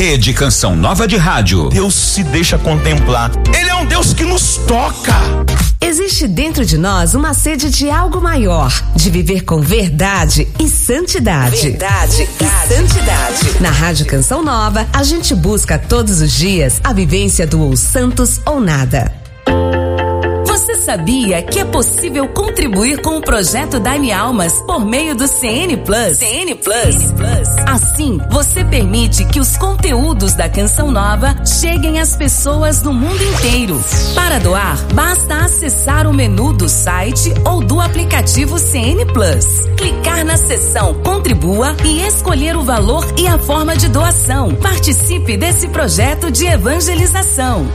Rede Canção Nova de Rádio. Deus se deixa contemplar. Ele é um Deus que nos toca. Existe dentro de nós uma sede de algo maior, de viver com verdade e santidade. Verdade e santidade. Na Rádio Canção Nova, a gente busca todos os dias a vivência do ou santos ou nada. Você sabia que é possível contribuir com o projeto Dai-me Almas por meio do CN Plus? CN Plus. Assim, você permite que os conteúdos da Canção Nova cheguem às pessoas no mundo inteiro. Para doar, basta acessar o menu do site ou do aplicativo CN Plus, clicar na seção Contribua e escolher o valor e a forma de doação. Participe desse projeto de evangelização.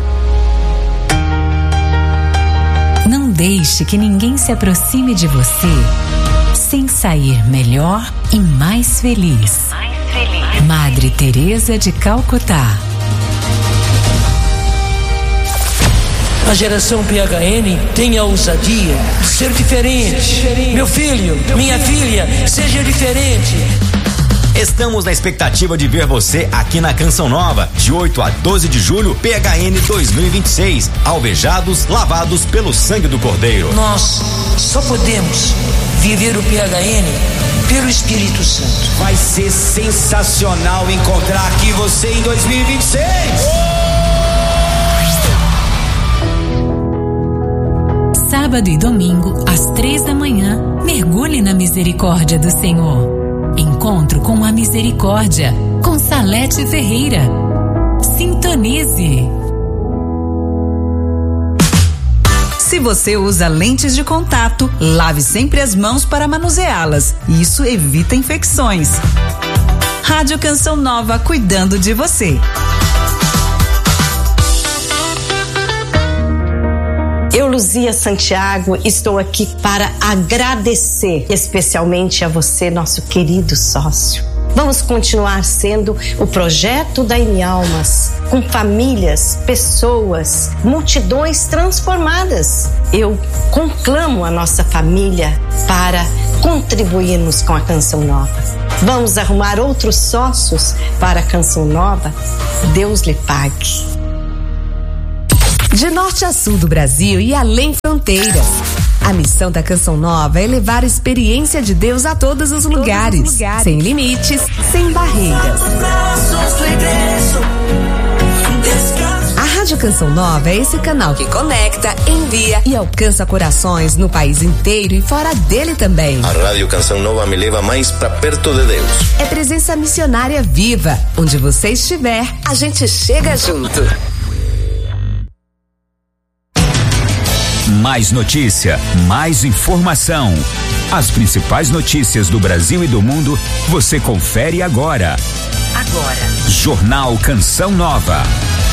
Não deixe que ninguém se aproxime de você sem sair melhor e mais feliz. Madre Teresa de Calcutá. A geração PHN tem a ousadia de ser diferente. Meu filho, minha filha, seja diferente. Estamos na expectativa de ver você aqui na Canção Nova, de 8 a 12 de julho, PHN 2026. Alvejados, lavados pelo sangue do Cordeiro. Nós só podemos viver o PHN pelo Espírito Santo. Vai ser sensacional encontrar aqui você em 2026. Sábado e domingo, às 3 da manhã, mergulhe na misericórdia do Senhor. Encontro com a Misericórdia, com Salete Ferreira. Sintonize. Se você usa lentes de contato, lave sempre as mãos para manuseá-las. Isso evita infecções. Rádio Canção Nova, cuidando de você. Eu, Luzia Santiago, estou aqui para agradecer especialmente a você, nosso querido sócio. Vamos continuar sendo o projeto Dai-me Almas, com famílias, pessoas, multidões transformadas. Eu conclamo a nossa família para contribuirmos com a Canção Nova. Vamos arrumar outros sócios para a Canção Nova? Deus lhe pague. De norte a sul do Brasil e além fronteiras. A missão da Canção Nova é levar a experiência de Deus a todos os lugares. Sem limites, sem barreiras. A Rádio Canção Nova é esse canal que conecta, envia e alcança corações no país inteiro e fora dele também. A Rádio Canção Nova me leva mais pra perto de Deus. É presença missionária viva. Onde você estiver, a gente chega junto. Mais notícia, mais informação. As principais notícias do Brasil e do mundo, você confere agora. Jornal Canção Nova.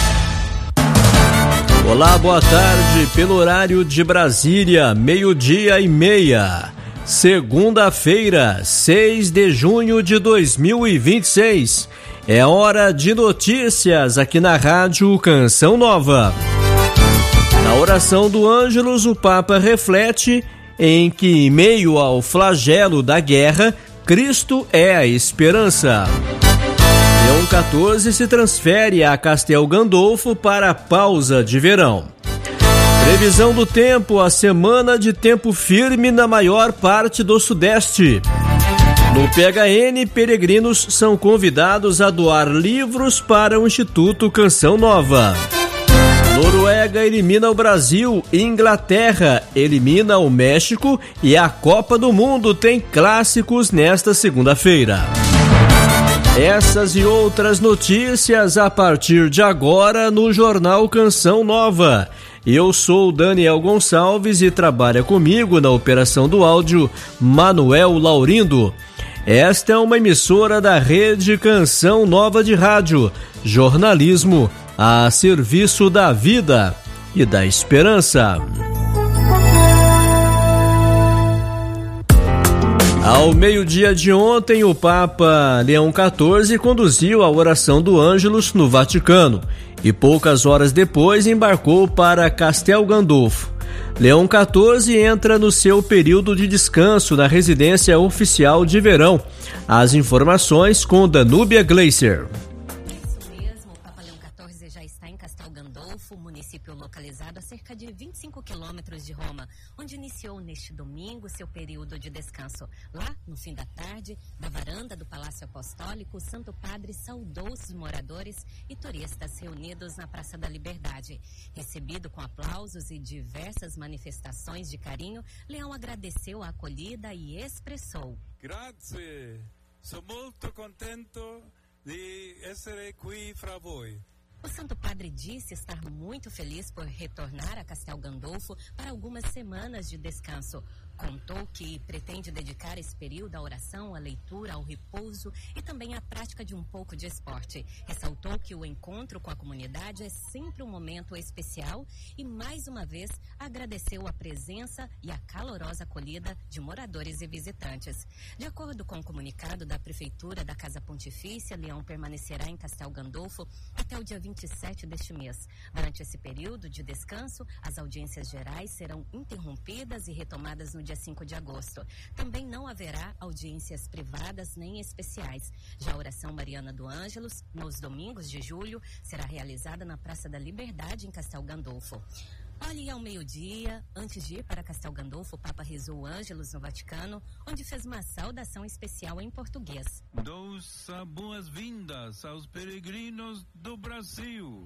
Olá, boa tarde. Pelo horário de Brasília, 12:30. Segunda-feira, 6 de junho de 2026. É hora de notícias aqui na Rádio Canção Nova. Na oração do Ângelus, o Papa reflete em que, em meio ao flagelo da guerra, Cristo é a esperança. Leão XIV se transfere a Castel Gandolfo para a pausa de verão. Previsão do tempo, a semana de tempo firme na maior parte do Sudeste. No PHN, peregrinos são convidados a doar livros para o Instituto Canção Nova. Noruega elimina o Brasil, Inglaterra elimina o México e a Copa do Mundo tem clássicos nesta segunda-feira. Essas e outras notícias a partir de agora no Jornal Canção Nova. Eu sou Daniel Gonçalves e trabalha comigo na operação do áudio Manuel Laurindo. Esta é uma emissora da Rede Canção Nova de Rádio, jornalismo a serviço da vida e da esperança. Ao meio-dia de ontem, o Papa Leão XIV conduziu a oração do Ângelus no Vaticano e poucas horas depois embarcou para Castel Gandolfo. Leão XIV entra no seu período de descanso na residência oficial de verão. As informações com Danúbia Gleiser. localizado a cerca de 25 quilômetros de Roma, onde iniciou neste domingo seu período de descanso. Lá, no fim da tarde, da varanda do Palácio Apostólico, o Santo Padre saudou os moradores e turistas reunidos na Praça da Liberdade. Recebido com aplausos e diversas manifestações de carinho, Leão agradeceu a acolhida e expressou: Grazie, sono molto contento di essere qui fra voi. O Santo Padre disse estar muito feliz por retornar a Castel Gandolfo para algumas semanas de descanso. Contou que pretende dedicar esse período à oração, à leitura, ao repouso e também à prática de um pouco de esporte. Ressaltou que o encontro com a comunidade é sempre um momento especial e, mais uma vez, agradeceu a presença e a calorosa acolhida de moradores e visitantes. De acordo com o comunicado da Prefeitura da Casa Pontifícia, Leão permanecerá em Castel Gandolfo até o dia 27 deste mês. Durante esse período de descanso, as audiências gerais serão interrompidas e retomadas no dia 5 de agosto. Também não haverá audiências privadas nem especiais. Já a oração mariana do Ângelus, nos domingos de julho, será realizada na Praça da Liberdade, em Castel Gandolfo. Olhe, ao meio-dia, antes de ir para Castel Gandolfo, o Papa rezou o Ângelus no Vaticano, onde fez uma saudação especial em português. Dou boas-vindas aos peregrinos do Brasil.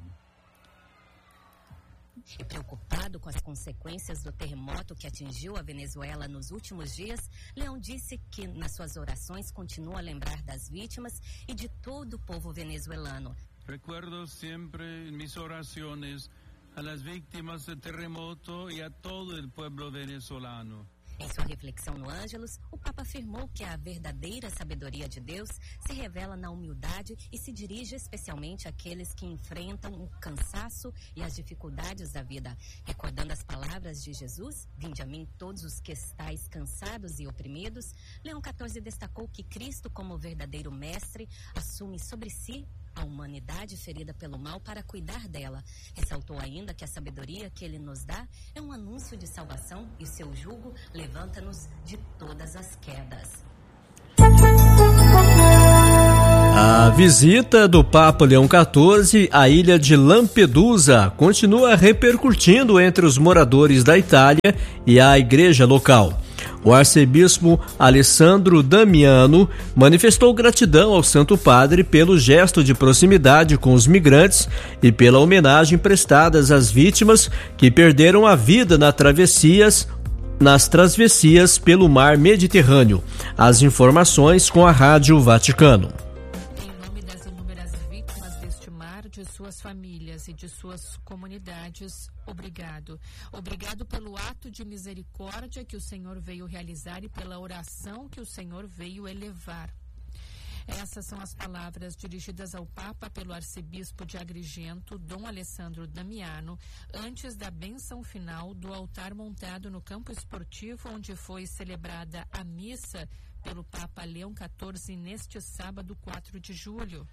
E preocupado com as consequências do terremoto que atingiu a Venezuela nos últimos dias, Leão disse que nas suas orações continua a lembrar das vítimas e de todo o povo venezuelano. Recuerdo sempre em minhas orações a las víctimas do terremoto e a todo o povo venezolano. Em sua reflexão no Ângelus, o Papa afirmou que a verdadeira sabedoria de Deus se revela na humildade e se dirige especialmente àqueles que enfrentam o cansaço e as dificuldades da vida. Recordando as palavras de Jesus, vinde a mim todos os que estáis cansados e oprimidos, Leão XIV destacou que Cristo, como verdadeiro mestre, assume sobre si a humanidade ferida pelo mal para cuidar dela. Ressaltou ainda que a sabedoria que ele nos dá é um anúncio de salvação e seu jugo levanta-nos de todas as quedas. A visita do Papa Leão XIV à ilha de Lampedusa continua repercutindo entre os moradores da Itália e a igreja local. O arcebispo Alessandro Damiano manifestou gratidão ao Santo Padre pelo gesto de proximidade com os migrantes e pela homenagem prestada às vítimas que perderam a vida nas travessias pelo mar Mediterrâneo. As informações com a Rádio Vaticano. De suas famílias e de suas comunidades, obrigado. Obrigado pelo ato de misericórdia que o Senhor veio realizar e pela oração que o Senhor veio elevar. Essas são as palavras dirigidas ao Papa pelo arcebispo de Agrigento, Dom Alessandro Damiano, antes da bênção final do altar montado no campo esportivo onde foi celebrada a missa pelo Papa Leão XIV neste sábado, 4 de julho.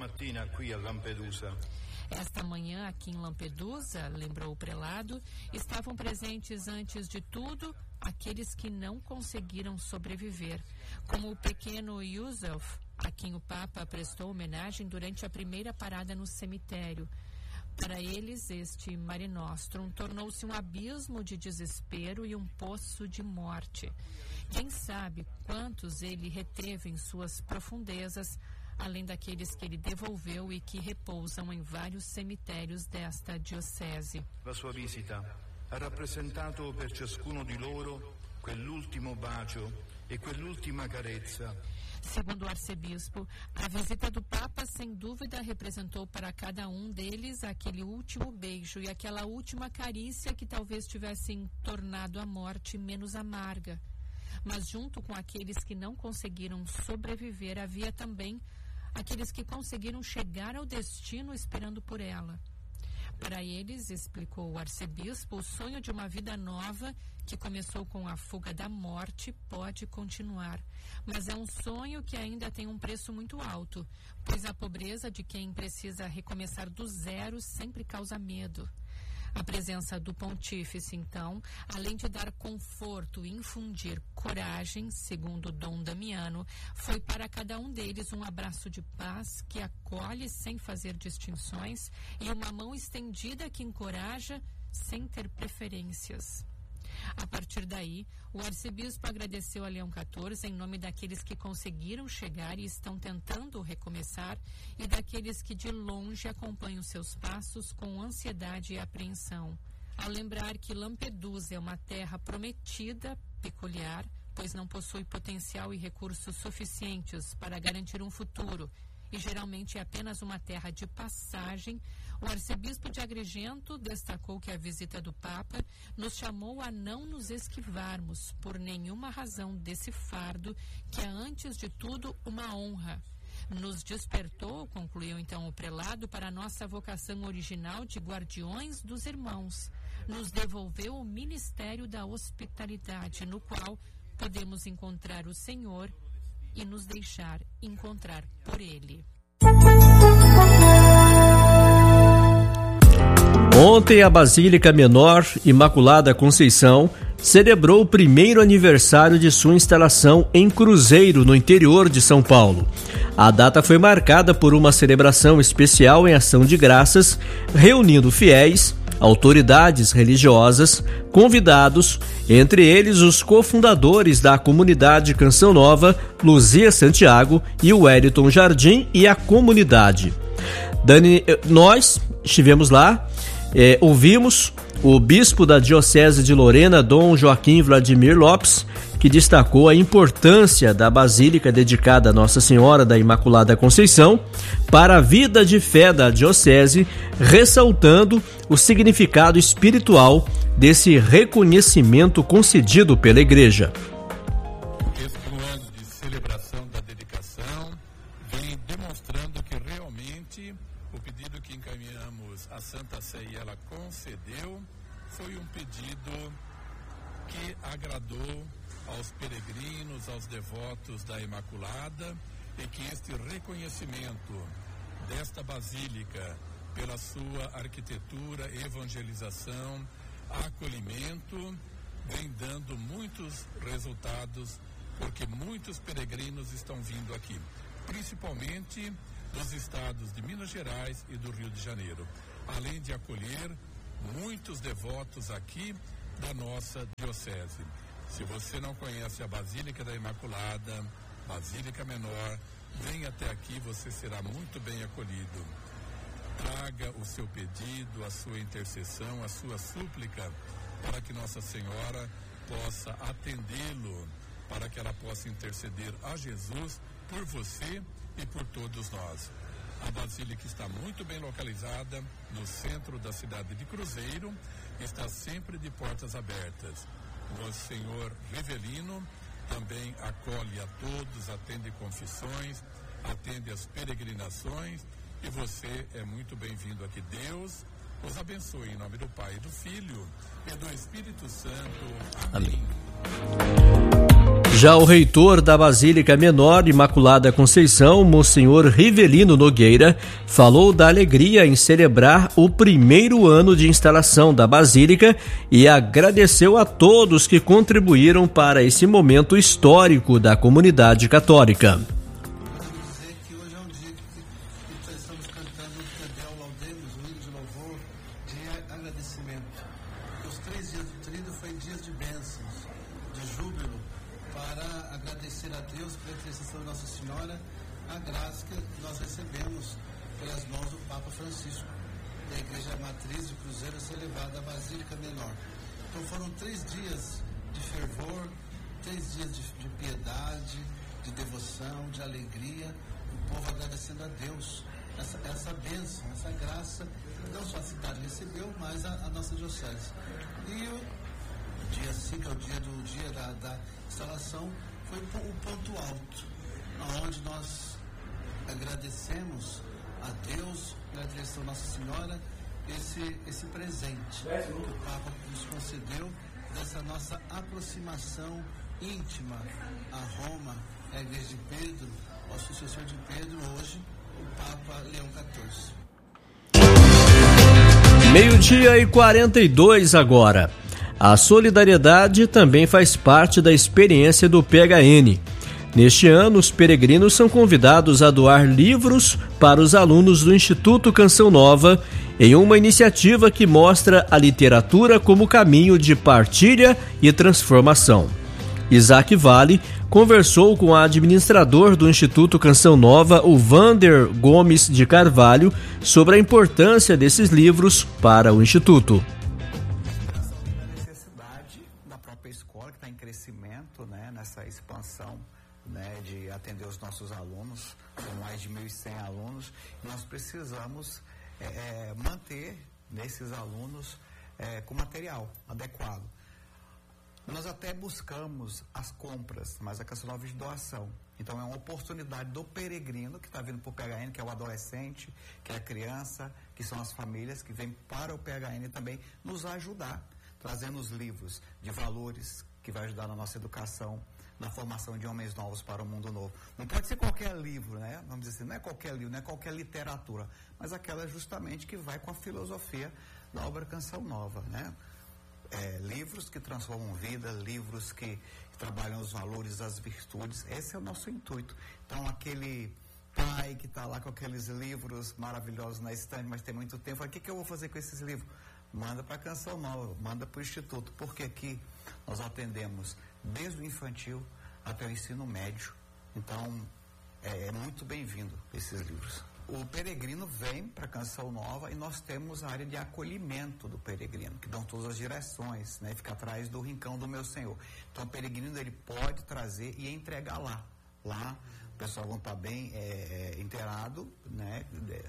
Esta manhã, aqui em Lampedusa, lembrou o prelado, estavam presentes antes de tudo aqueles que não conseguiram sobreviver, como o pequeno Yusuf, a quem o Papa prestou homenagem durante a primeira parada no cemitério. Para eles, este Mare Nostrum tornou-se um abismo de desespero e um poço de morte. Quem sabe quantos ele reteve em suas profundezas, além daqueles que ele devolveu e que repousam em vários cemitérios desta diocese. La sua visita ha rappresentato per ciascuno di loro quell'ultimo bacio e quell'ultima carezza. Segundo o arcebispo, a visita do Papa sem dúvida representou para cada um deles aquele último beijo e aquela última carícia que talvez tivessem tornado a morte menos amarga. Mas junto com aqueles que não conseguiram sobreviver, havia também aqueles que conseguiram chegar ao destino esperando por ela. Para eles, explicou o arcebispo, o sonho de uma vida nova que começou com a fuga da morte pode continuar, mas é um sonho que ainda tem um preço muito alto, pois a pobreza de quem precisa recomeçar do zero sempre causa medo. A presença do pontífice, então, além de dar conforto e infundir coragem, segundo Dom Damiano, foi para cada um deles um abraço de paz que acolhe sem fazer distinções e uma mão estendida que encoraja sem ter preferências. A partir daí, o arcebispo agradeceu a Leão XIV em nome daqueles que conseguiram chegar e estão tentando recomeçar e daqueles que de longe acompanham seus passos com ansiedade e apreensão. Ao lembrar que Lampedusa é uma terra prometida, peculiar, pois não possui potencial e recursos suficientes para garantir um futuro e geralmente é apenas uma terra de passagem, o arcebispo de Agrigento destacou que a visita do Papa nos chamou a não nos esquivarmos por nenhuma razão desse fardo que é, antes de tudo, uma honra. Nos despertou, concluiu então o prelado, para a nossa vocação original de guardiões dos irmãos. Nos devolveu o ministério da hospitalidade, no qual podemos encontrar o Senhor e nos deixar encontrar por Ele. Ontem, a Basílica Menor Imaculada Conceição celebrou o primeiro aniversário de sua instalação em Cruzeiro, no interior de São Paulo. A data foi marcada por uma celebração especial em ação de graças, reunindo fiéis, autoridades religiosas, convidados, entre eles os cofundadores da comunidade Canção Nova, Luzia Santiago e o Wellington Jardim e a comunidade. Nós estivemos lá, ouvimos o bispo da Diocese de Lorena, Dom Joaquim Vladimir Lopes, que destacou a importância da Basílica dedicada a Nossa Senhora da Imaculada Conceição para a vida de fé da Diocese, ressaltando o significado espiritual desse reconhecimento concedido pela Igreja. Este ano de celebração da dedicação vem demonstrando que realmente o pedido que encaminhamos à Santa Sé e ela concedeu foi um pedido que agradou aos peregrinos, aos devotos da Imaculada, e que este reconhecimento desta basílica pela sua arquitetura, evangelização, acolhimento, vem dando muitos resultados, porque muitos peregrinos estão vindo aqui, principalmente dos estados de Minas Gerais e do Rio de Janeiro, além de acolher muitos devotos aqui da nossa diocese. Se você não conhece a Basílica da Imaculada, Basílica Menor, venha até aqui, você será muito bem acolhido. Traga o seu pedido, a sua intercessão, a sua súplica, para que Nossa Senhora possa atendê-lo, para que ela possa interceder a Jesus por você e por todos nós. A Basílica está muito bem localizada no centro da cidade de Cruzeiro, está sempre de portas abertas. O Senhor Rivelino também acolhe a todos, atende confissões, atende as peregrinações, e você é muito bem-vindo aqui. Deus os abençoe em nome do Pai, do Filho e do Espírito Santo. Amém. Já o reitor da Basílica Menor Imaculada Conceição, Monsenhor Rivelino Nogueira, falou da alegria em celebrar o primeiro ano de instalação da Basílica e agradeceu a todos que contribuíram para esse momento histórico da comunidade católica. Esse presente que o Papa nos concedeu dessa nossa aproximação íntima a Roma, a Igreja de Pedro, ao sucessor de Pedro, hoje, o Papa Leão XIV. 12:42 agora. A solidariedade também faz parte da experiência do PHN. Neste ano, os peregrinos são convidados a doar livros para os alunos do Instituto Canção Nova, em uma iniciativa que mostra a literatura como caminho de partilha e transformação. Isaac Vale conversou com o administrador do Instituto Canção Nova, o Vander Gomes de Carvalho, sobre a importância desses livros para o Instituto. A necessidade da própria escola, que está em crescimento, né, nessa expansão, né, de atender os nossos alunos, com mais de 1.100 alunos, e nós precisamos manter nesses alunos com material adequado. Nós até buscamos as compras, mas a Canção Nova de doação. Então é uma oportunidade do peregrino que está vindo para o PHN, que é o adolescente, que é a criança, que são as famílias que vêm para o PHN também nos ajudar, trazendo os livros de valores que vai ajudar na nossa educação, na formação de homens novos para o mundo novo. Não pode ser qualquer livro, né? Vamos dizer assim, não é qualquer livro, não é qualquer literatura, mas aquela justamente que vai com a filosofia da obra Canção Nova, né? Livros que transformam vida, livros que trabalham os valores, as virtudes. Esse é o nosso intuito. Então, aquele pai que está lá com aqueles livros maravilhosos na estante, mas tem muito tempo, fala, o que eu vou fazer com esses livros? Manda para a Canção Nova, manda para o Instituto, porque aqui nós atendemos desde o infantil até o ensino médio. Então, é muito bem-vindo esses livros. O peregrino vem para a Canção Nova e nós temos a área de acolhimento do peregrino, que dão todas as direções, né? Fica atrás do rincão do meu Senhor. Então o peregrino ele pode trazer e entregar lá. Lá o pessoal vai estar bem inteirado, né?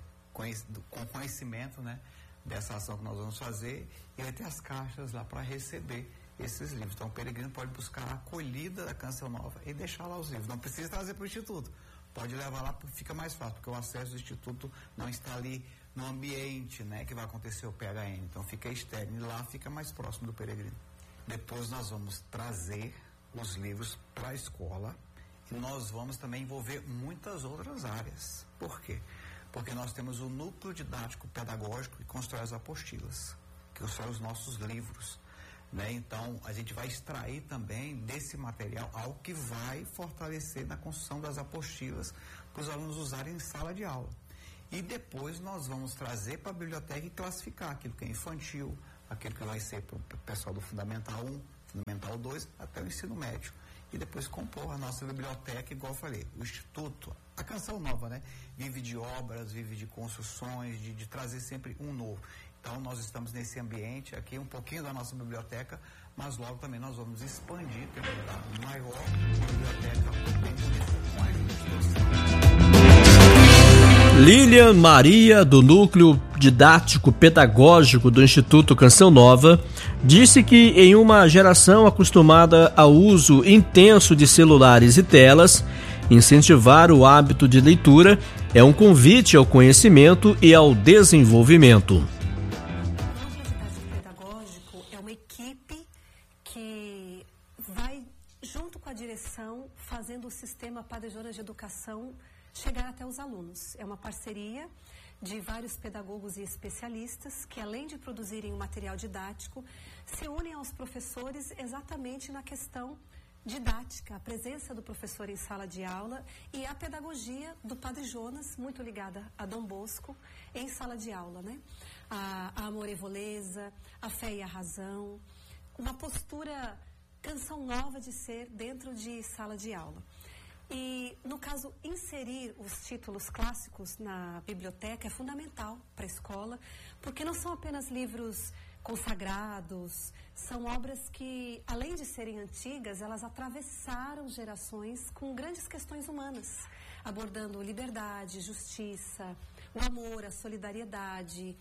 Com conhecimento, né? Dessa ação que nós vamos fazer, e vai ter as caixas lá para receber esses livros. Então o peregrino pode buscar a acolhida da Canção Nova e deixar lá os livros. Não precisa trazer para o Instituto. Pode levar lá, fica mais fácil, porque o acesso do Instituto não está ali no ambiente, né, que vai acontecer o PHN. Então fica externo e lá fica mais próximo do peregrino. Depois nós vamos trazer os livros para a escola e nós vamos também envolver muitas outras áreas. Por quê? Porque nós temos o núcleo didático pedagógico que constrói as apostilas, que constrói os nossos livros. Né? Então, a gente vai extrair também desse material algo que vai fortalecer na construção das apostilas para os alunos usarem em sala de aula. E depois nós vamos trazer para a biblioteca e classificar aquilo que é infantil, aquilo que vai ser para o pessoal do Fundamental 1, Fundamental 2, até o ensino médio. E depois compor a nossa biblioteca, igual eu falei, o Instituto, a Canção Nova, né? Vive de obras, vive de construções, de trazer sempre um novo. Então, nós estamos nesse ambiente aqui, um pouquinho da nossa biblioteca, mas logo também nós vamos expandir, ter uma maior biblioteca bem bonita, com a ilustração. Lilian Maria, do Núcleo Didático Pedagógico do Instituto Canção Nova, disse que em uma geração acostumada ao uso intenso de celulares e telas, incentivar o hábito de leitura é um convite ao conhecimento e ao desenvolvimento. Fazendo o sistema Padre Jonas de Educação chegar até os alunos. É uma parceria de vários pedagogos e especialistas que, além de produzirem um material didático, se unem aos professores exatamente na questão didática, a presença do professor em sala de aula e a pedagogia do Padre Jonas, muito ligada a Dom Bosco, em sala de aula, né? A amorevoleza, a fé e a razão, uma postura Canção Nova de ser dentro de sala de aula. E, no caso, inserir os títulos clássicos na biblioteca é fundamental para a escola, porque não são apenas livros consagrados, são obras que, além de serem antigas, elas atravessaram gerações com grandes questões humanas, abordando liberdade, justiça, o amor, a solidariedade,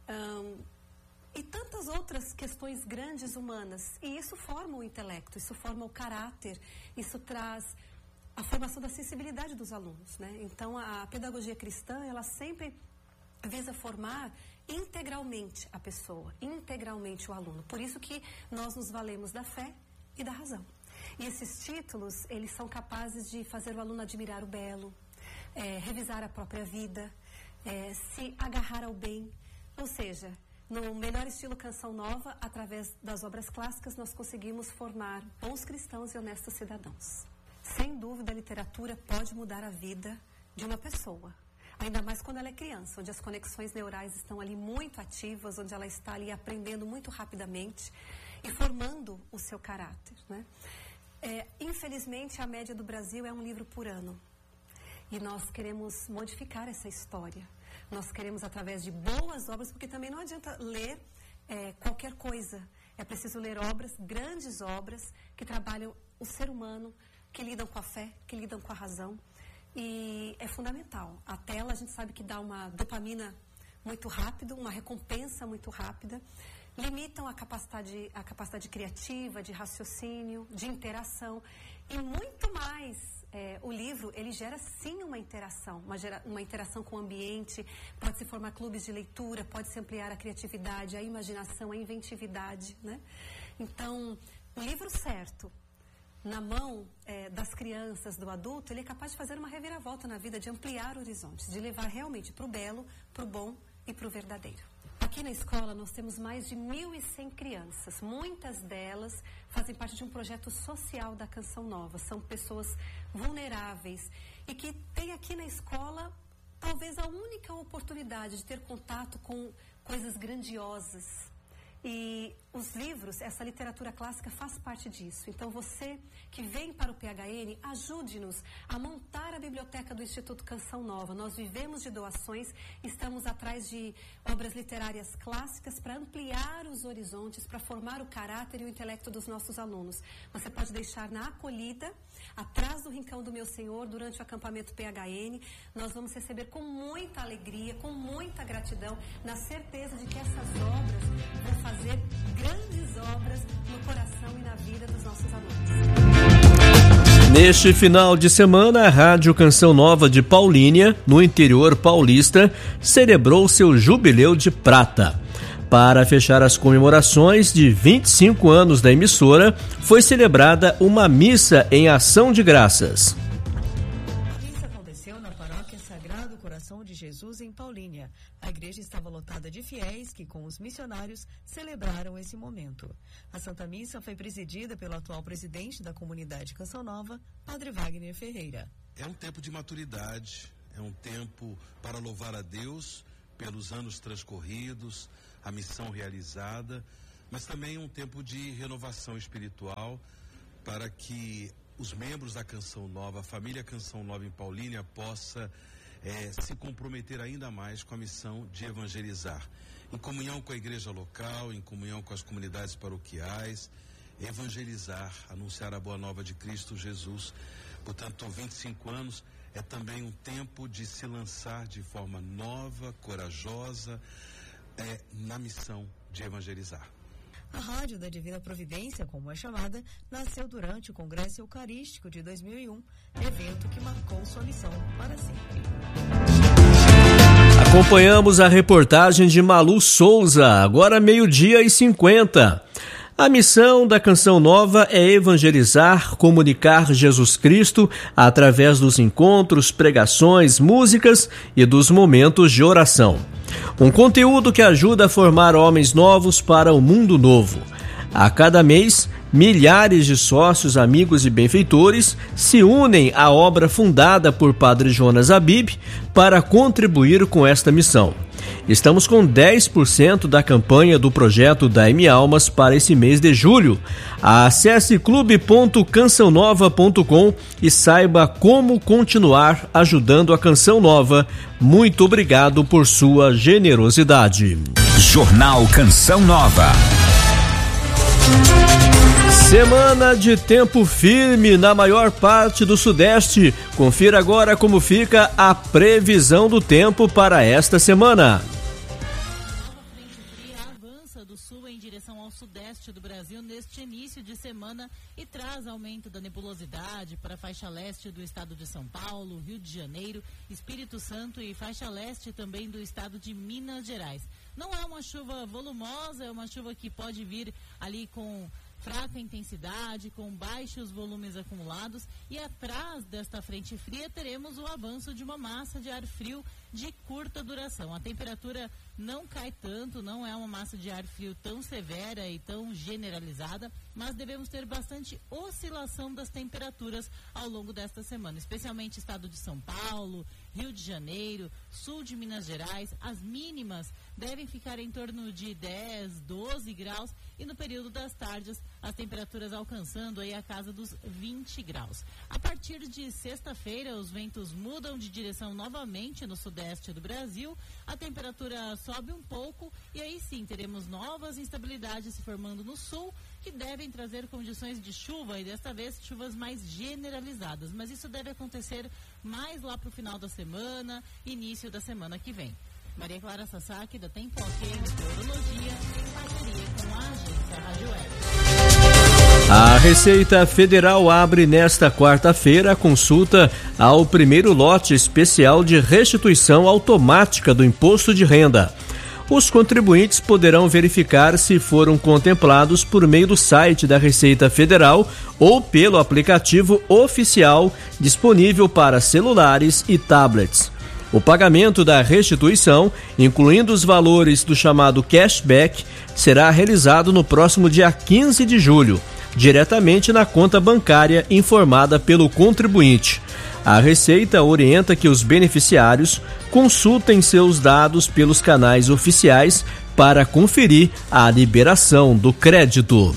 e tantas outras questões grandes humanas. E isso forma o intelecto, isso forma o caráter, isso traz a formação da sensibilidade dos alunos, né? Então, a pedagogia cristã, ela sempre visa formar integralmente a pessoa, integralmente o aluno. Por isso que nós nos valemos da fé e da razão. E esses títulos, eles são capazes de fazer o aluno admirar o belo, revisar a própria vida, se agarrar ao bem, ou seja, no melhor estilo Canção Nova, através das obras clássicas, nós conseguimos formar bons cristãos e honestos cidadãos. Sem dúvida, a literatura pode mudar a vida de uma pessoa. Ainda mais quando ela é criança, onde as conexões neurais estão ali muito ativas, onde ela está ali aprendendo muito rapidamente e formando o seu caráter, né? Infelizmente, a média do Brasil é um livro por ano. E nós queremos modificar essa história. Nós queremos, através de boas obras, porque também não adianta ler qualquer coisa. É preciso ler obras, grandes obras, que trabalham o ser humano, que lidam com a fé, que lidam com a razão. E é fundamental. A tela, a gente sabe que dá uma dopamina muito rápido, uma recompensa muito rápida. Limitam a capacidade criativa, de raciocínio, de interação. E muito mais. O livro, ele gera sim uma interação. Uma interação com o ambiente. Pode se formar clubes de leitura, pode se ampliar a criatividade, a imaginação, a inventividade, né? Então, o livro certo, na mão das crianças, do adulto, ele é capaz de fazer uma reviravolta na vida, de ampliar horizontes, de levar realmente para o belo, para o bom e para o verdadeiro. Aqui na escola nós temos mais de 1.100 crianças. Muitas delas fazem parte de um projeto social da Canção Nova. São pessoas vulneráveis e que têm aqui na escola talvez a única oportunidade de ter contato com coisas grandiosas. E os livros, essa literatura clássica faz parte disso. Então você que vem para o PHN, ajude-nos a montar a biblioteca do Instituto Canção Nova. Nós vivemos de doações, estamos atrás de obras literárias clássicas para ampliar os horizontes, para formar o caráter e o intelecto dos nossos alunos. Você pode deixar na acolhida, atrás do Rincão do Meu Senhor, durante o acampamento PHN. Nós vamos receber com muita alegria, com muita gratidão, na certeza de que essas obras vão fazer grandes obras no coração e na vida dos nossos alunos. Neste final de semana, a Rádio Canção Nova de Paulínia, no interior paulista, celebrou seu jubileu de prata. Para fechar as comemorações de 25 anos da emissora, foi celebrada uma missa em ação de graças. A missa aconteceu na paróquia Sagrado Coração de Jesus, em Paulínia. A igreja estava lotada de fiéis que, com os missionários, celebraram esse momento. A Santa Missa foi presidida pelo atual presidente da comunidade Canção Nova, Padre Wagner Ferreira. É um tempo de maturidade, é um tempo para louvar a Deus pelos anos transcorridos, a missão realizada, mas também um tempo de renovação espiritual para que os membros da Canção Nova, a família Canção Nova em Paulínia, possa se comprometer ainda mais com a missão de evangelizar, em comunhão com a igreja local, em comunhão com as comunidades paroquiais, evangelizar, anunciar a boa nova de Cristo Jesus. Portanto, 25 anos é também um tempo de se lançar de forma nova, corajosa, na missão de evangelizar. A Rádio da Divina Providência, como é chamada, nasceu durante o Congresso Eucarístico de 2001, evento que marcou sua missão para sempre. Acompanhamos a reportagem de Malu Souza, agora 12:50. A missão da Canção Nova é evangelizar, comunicar Jesus Cristo através dos encontros, pregações, músicas e dos momentos de oração. Um conteúdo que ajuda a formar homens novos para o mundo novo. A cada mês, milhares de sócios, amigos e benfeitores se unem à obra fundada por Padre Jonas Abib para contribuir com esta missão. Estamos com 10% da campanha do projeto Dai-me Almas para esse mês de julho. Acesse clube.cançãonova.com e saiba como continuar ajudando a Canção Nova. Muito obrigado por sua generosidade. Jornal Canção Nova. Semana de tempo firme na maior parte do Sudeste. Confira agora como fica a previsão do tempo para esta semana. Sudeste do Brasil neste início de semana e traz aumento da nebulosidade para a faixa leste do estado de São Paulo, Rio de Janeiro, Espírito Santo e faixa leste também do estado de Minas Gerais. Não é uma chuva volumosa, é uma chuva que pode vir ali com fraca intensidade, com baixos volumes acumulados, e atrás desta frente fria teremos o avanço de uma massa de ar frio de curta duração. A temperatura não cai tanto, não é uma massa de ar frio tão severa e tão generalizada, mas devemos ter bastante oscilação das temperaturas ao longo desta semana, especialmente estado de São Paulo, Rio de Janeiro, sul de Minas Gerais. As mínimas devem ficar em torno de 10, 12 graus e no período das tardes as temperaturas alcançando aí a casa dos 20 graus. A partir de sexta-feira os ventos mudam de direção novamente no sudeste do Brasil, a temperatura sobe um pouco e aí sim teremos novas instabilidades se formando no sul que devem trazer condições de chuva e desta vez chuvas mais generalizadas, mas isso deve acontecer mais lá para o final da semana, início da semana que vem. Maria Clara Sasaki, da Tempo Ok, Meteorologia, em parceria com a agência Rádio Web. A Receita Federal abre nesta quarta-feira a consulta ao primeiro lote especial de restituição automática do imposto de renda. Os contribuintes poderão verificar se foram contemplados por meio do site da Receita Federal ou pelo aplicativo oficial disponível para celulares e tablets. O pagamento da restituição, incluindo os valores do chamado cashback, será realizado no próximo dia 15 de julho, diretamente na conta bancária informada pelo contribuinte. A Receita orienta que os beneficiários consultem seus dados pelos canais oficiais para conferir a liberação do crédito.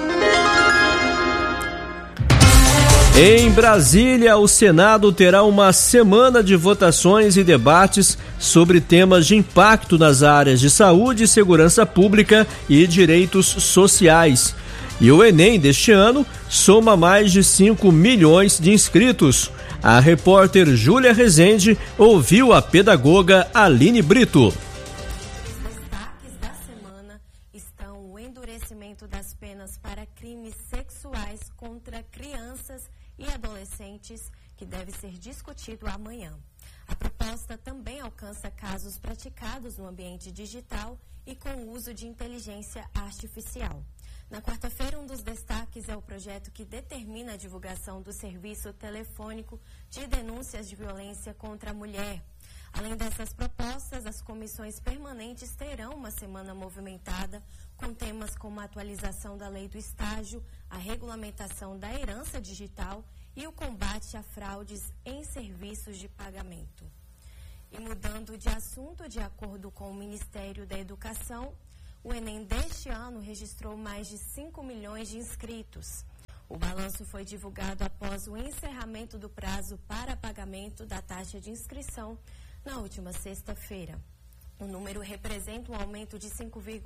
Em Brasília, o Senado terá uma semana de votações e debates sobre temas de impacto nas áreas de saúde, segurança pública e direitos sociais. E o Enem deste ano soma mais de 5 milhões de inscritos. A repórter Júlia Rezende ouviu a pedagoga Aline Brito. Os destaques da semana estão o endurecimento das penas para crimes sexuais contra crianças e adolescentes, que deve ser discutido amanhã. A proposta também alcança casos praticados no ambiente digital e com o uso de inteligência artificial. Na quarta-feira, um dos destaques é o projeto que determina a divulgação do serviço telefônico de denúncias de violência contra a mulher. Além dessas propostas, as comissões permanentes terão uma semana movimentada com temas como a atualização da lei do estágio, a regulamentação da herança digital e o combate a fraudes em serviços de pagamento. E mudando de assunto, de acordo com o Ministério da Educação, o Enem deste ano registrou mais de 5 milhões de inscritos. O balanço foi divulgado após o encerramento do prazo para pagamento da taxa de inscrição na última sexta-feira. O número representa um aumento de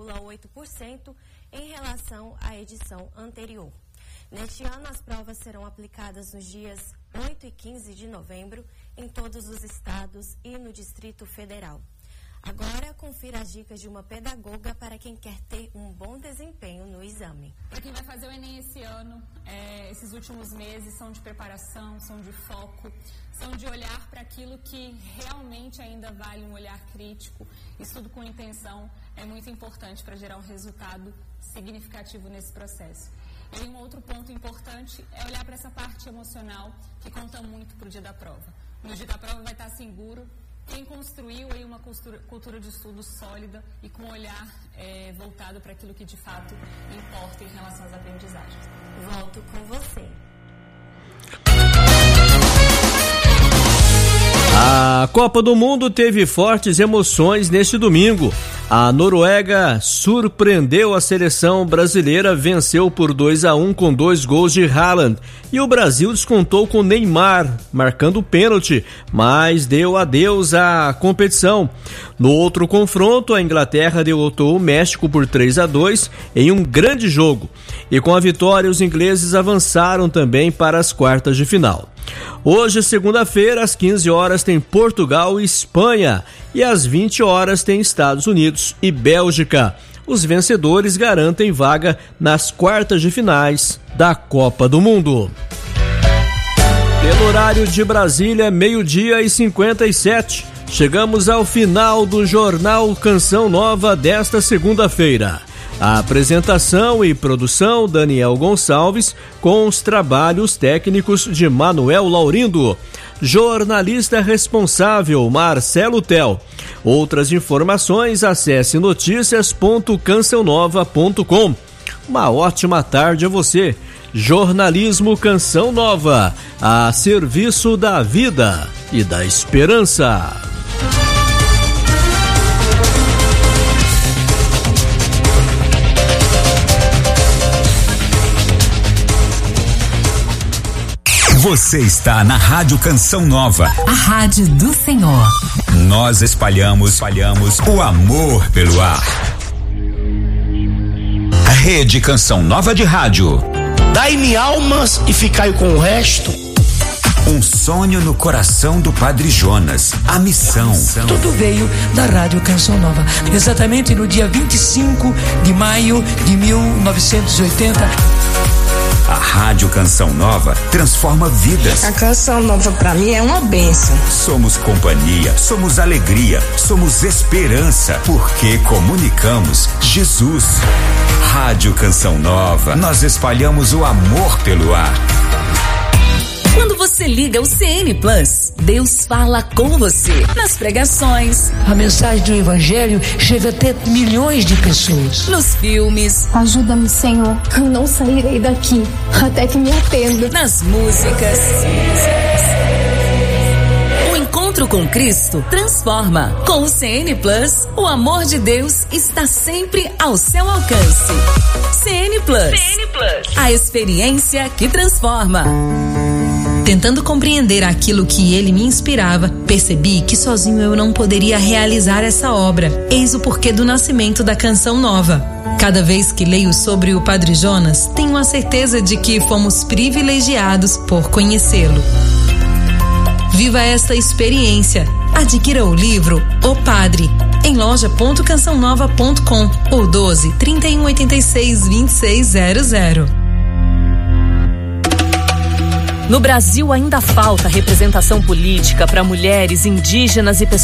5,8% em relação à edição anterior. Neste ano, as provas serão aplicadas nos dias 8 e 15 de novembro em todos os estados e no Distrito Federal. Agora, confira as dicas de uma pedagoga para quem quer ter um bom desempenho no exame. Para quem vai fazer o Enem esse ano, esses últimos meses são de preparação, são de foco, são de olhar para aquilo que realmente ainda vale um olhar crítico. Estudo com intenção é muito importante para gerar um resultado significativo nesse processo. E um outro ponto importante é olhar para essa parte emocional que conta muito para o dia da prova. No dia da prova vai estar seguro quem construiu aí uma cultura de estudo sólida e com um olhar voltado para aquilo que de fato importa em relação às aprendizagens. Volto com você. A Copa do Mundo teve fortes emoções neste domingo. A Noruega surpreendeu a seleção brasileira, venceu por 2-1 com 2 gols de Haaland. E o Brasil descontou com Neymar, marcando o pênalti, mas deu adeus à competição. No outro confronto, a Inglaterra derrotou o México por 3-2 em um grande jogo. E com a vitória, os ingleses avançaram também para as quartas de final. Hoje, segunda-feira, às 15 horas, tem Portugal e Espanha. E às 20 horas tem Estados Unidos e Bélgica. Os vencedores garantem vaga nas quartas de finais da Copa do Mundo. Pelo horário de Brasília, 12:57. Chegamos ao final do Jornal Canção Nova desta segunda-feira. A apresentação e produção, Daniel Gonçalves, com os trabalhos técnicos de Manuel Laurindo. Jornalista responsável, Marcelo Tel. Outras informações, acesse noticias.cancelnova.com. Uma ótima tarde a você. Jornalismo Canção Nova, a serviço da vida e da esperança. Você está na Rádio Canção Nova, a rádio do Senhor. Nós espalhamos o amor pelo ar. Rede Canção Nova de Rádio. Dai-me almas e ficai com o resto. Um sonho no coração do Padre Jonas. A missão. Tudo veio da Rádio Canção Nova. Exatamente no dia 25 de maio de 1980. A Rádio Canção Nova transforma vidas. A Canção Nova pra mim é uma bênção. Somos companhia, somos alegria, somos esperança, porque comunicamos Jesus. Rádio Canção Nova, nós espalhamos o amor pelo ar. Quando você liga o CN Plus, Deus fala com você nas pregações. A mensagem do Evangelho chega até milhões de pessoas. Nos filmes. Ajuda-me, Senhor, eu não sairei daqui até que me atenda. Nas músicas. O encontro com Cristo transforma. Com o CN Plus, o amor de Deus está sempre ao seu alcance. CN Plus. A experiência que transforma. Tentando compreender aquilo que ele me inspirava, percebi que sozinho eu não poderia realizar essa obra. Eis o porquê do nascimento da Canção Nova. Cada vez que leio sobre o Padre Jonas, tenho a certeza de que fomos privilegiados por conhecê-lo. Viva esta experiência. Adquira o livro O Padre em loja.cançãonova.com ou 12 31 86 2600. No Brasil ainda falta representação política para mulheres, indígenas e pessoas